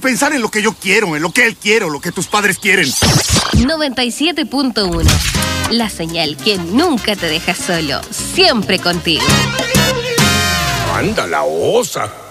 pensar en lo que yo quiero, en lo que él quiere, lo que tus padres quieren. 97.1. La señal que nunca te deja solo, siempre contigo. ¡Anda la osa!